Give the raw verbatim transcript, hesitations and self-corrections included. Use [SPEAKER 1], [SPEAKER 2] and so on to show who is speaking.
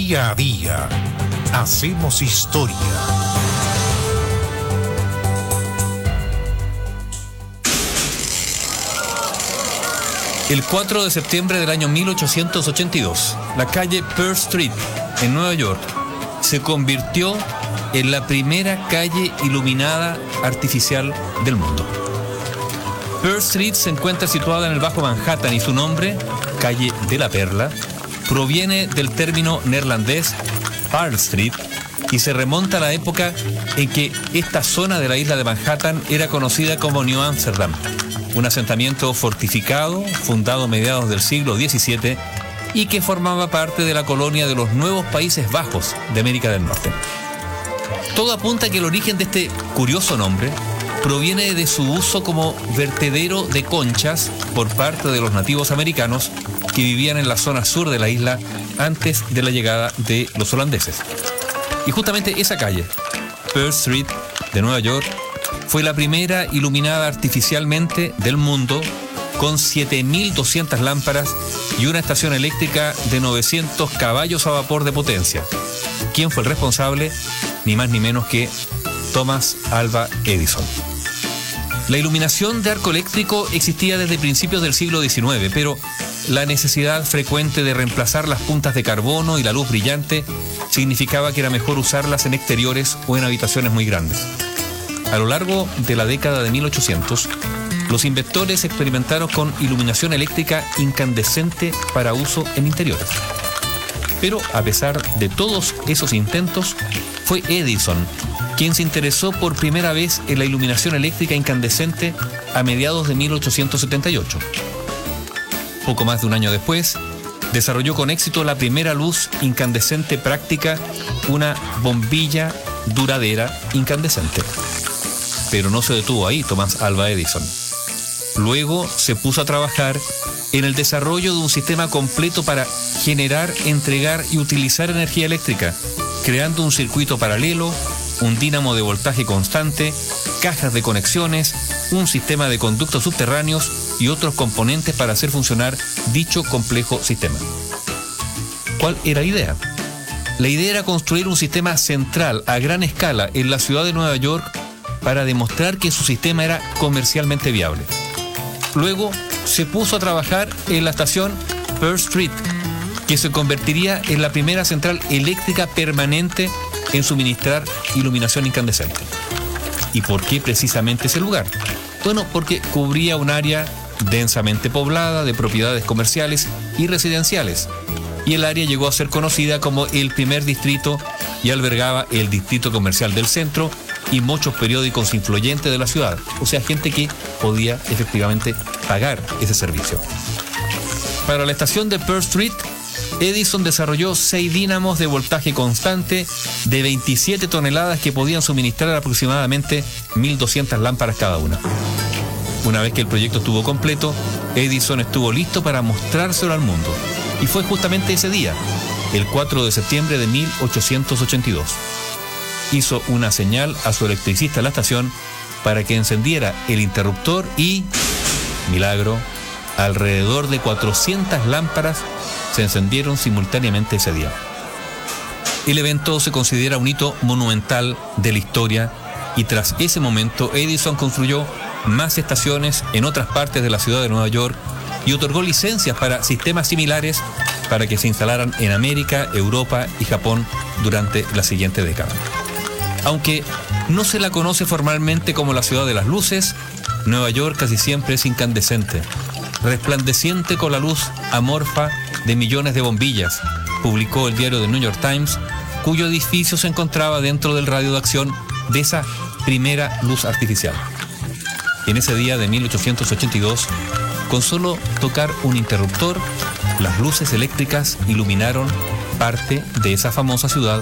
[SPEAKER 1] Día a día hacemos historia.
[SPEAKER 2] El cuatro de septiembre del año mil ochocientos ochenta y dos, la calle Pearl Street, en Nueva York, se convirtió en la primera calle iluminada artificial del mundo. Pearl Street se encuentra situada en el Bajo Manhattan y su nombre, calle de la Perla, proviene del término neerlandés Pearl Street y se remonta a la época en que esta zona de la isla de Manhattan era conocida como New Amsterdam, un asentamiento fortificado fundado a mediados del siglo diecisiete y que formaba parte de la colonia de los nuevos Países Bajos de América del Norte. Todo apunta a que el origen de este curioso nombre proviene de su uso como vertedero de conchas por parte de los nativos americanos que vivían en la zona sur de la isla antes de la llegada de los holandeses. Y justamente esa calle, Pearl Street de Nueva York, fue la primera iluminada artificialmente del mundo con siete mil doscientas lámparas y una estación eléctrica de novecientos caballos a vapor de potencia. ¿Quién fue el responsable? Ni más ni menos que Thomas Alva Edison. La iluminación de arco eléctrico existía desde principios del siglo diecinueve, pero la necesidad frecuente de reemplazar las puntas de carbono y la luz brillante significaba que era mejor usarlas en exteriores o en habitaciones muy grandes. A lo largo de la década de mil ochocientos, los inventores experimentaron con iluminación eléctrica incandescente para uso en interiores. Pero a pesar de todos esos intentos, fue Edison quien se interesó por primera vez en la iluminación eléctrica incandescente a mediados de mil ochocientos setenta y ocho. Poco más de un año después, desarrolló con éxito la primera luz incandescente práctica, una bombilla duradera incandescente. Pero no se detuvo ahí Thomas Alva Edison. Luego se puso a trabajar en el desarrollo de un sistema completo para generar, entregar y utilizar energía eléctrica, creando un circuito paralelo, un dínamo de voltaje constante, cajas de conexiones, un sistema de conductos subterráneos y otros componentes para hacer funcionar dicho complejo sistema. ¿Cuál era la idea? La idea era construir un sistema central a gran escala en la ciudad de Nueva York para demostrar que su sistema era comercialmente viable. Luego se puso a trabajar en la estación Pearl Street, que se convertiría en la primera central eléctrica permanente en suministrar iluminación incandescente. ¿Y por qué precisamente ese lugar? Bueno, porque cubría un área densamente poblada de propiedades comerciales y residenciales, y el área llegó a ser conocida como el primer distrito y albergaba el distrito comercial del centro y muchos periódicos influyentes de la ciudad, o sea, gente que podía efectivamente pagar ese servicio. Para la estación de Pearl Street, Edison desarrolló seis dínamos de voltaje constante de veintisiete toneladas que podían suministrar aproximadamente mil doscientas lámparas cada una. Una vez que el proyecto estuvo completo, Edison estuvo listo para mostrárselo al mundo. Y fue justamente ese día, el cuatro de septiembre de mil ochocientos ochenta y dos. Hizo una señal a su electricista en la estación para que encendiera el interruptor y, milagro, alrededor de cuatrocientas lámparas se encendieron simultáneamente ese día. El evento se considera un hito monumental de la historia y tras ese momento Edison construyó más estaciones en otras partes de la ciudad de Nueva York y otorgó licencias para sistemas similares para que se instalaran en América, Europa y Japón durante la siguiente década. Aunque no se la conoce formalmente como la ciudad de las luces, Nueva York casi siempre es incandescente, resplandeciente con la luz amorfa de millones de bombillas, publicó el diario The New York Times, cuyo edificio se encontraba dentro del radio de acción de esa primera luz artificial. En ese día de mil ochocientos ochenta y dos, con solo tocar un interruptor, las luces eléctricas iluminaron parte de esa famosa ciudad